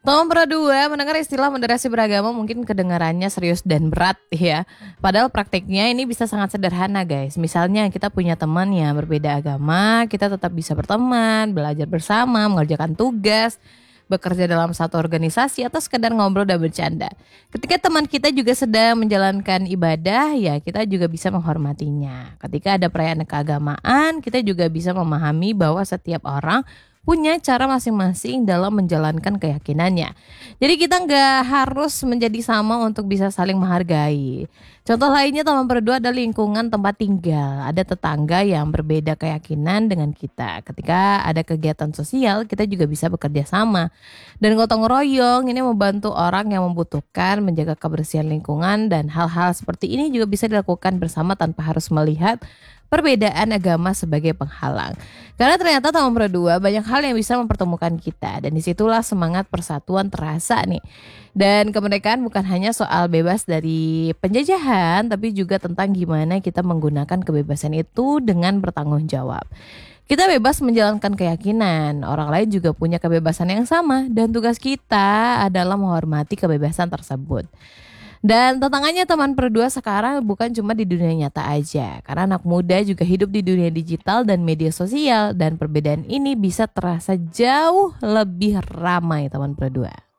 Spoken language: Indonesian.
Teman Perdua mendengar istilah moderasi beragama mungkin kedengarannya serius dan berat ya. Padahal praktiknya ini bisa sangat sederhana guys. Misalnya kita punya teman yang berbeda agama, kita tetap bisa berteman, belajar bersama, mengerjakan tugas, bekerja dalam satu organisasi atau sekedar ngobrol dan bercanda. Ketika teman kita juga sedang menjalankan ibadah, ya kita juga bisa menghormatinya. Ketika ada perayaan keagamaan, kita juga bisa memahami bahwa setiap orang punya cara masing-masing dalam menjalankan keyakinannya. Jadi kita nggak harus menjadi sama untuk bisa saling menghargai. Contoh lainnya teman berdua ada lingkungan tempat tinggal. Ada tetangga yang berbeda keyakinan dengan kita. Ketika ada kegiatan sosial, kita juga bisa bekerja sama. Dan gotong royong ini membantu orang yang membutuhkan, menjaga kebersihan lingkungan, dan hal-hal seperti ini juga bisa dilakukan bersama tanpa harus melihat perbedaan agama sebagai penghalang. Karena ternyata tahun berdua banyak hal yang bisa mempertemukan kita, dan disitulah semangat persatuan terasa nih. Dan kemerdekaan bukan hanya soal bebas dari penjajahan, tapi juga tentang gimana kita menggunakan kebebasan itu dengan bertanggung jawab. Kita bebas menjalankan keyakinan, orang lain juga punya kebebasan yang sama, dan tugas kita adalah menghormati kebebasan tersebut. Dan tantangannya teman berdua sekarang bukan cuma di dunia nyata aja, karena anak muda juga hidup di dunia digital dan media sosial, dan perbedaan ini bisa terasa jauh lebih ramai teman berdua.